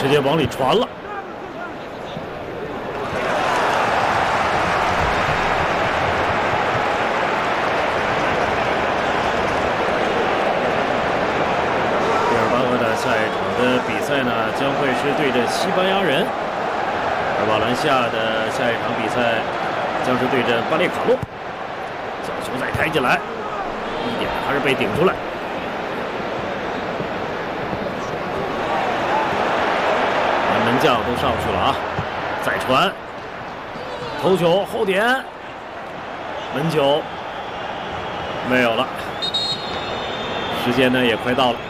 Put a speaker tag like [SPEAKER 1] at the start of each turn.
[SPEAKER 1] 直接往里传了。第28回的下一场的比赛呢，将会是对阵西班牙人。而瓦伦西亚的下一场比赛将是对阵巴列卡诺。角球再开进来，一点还是被顶出来。 门将都上去了啊！再传，头球后点，门球没有了。时间呢也快到了。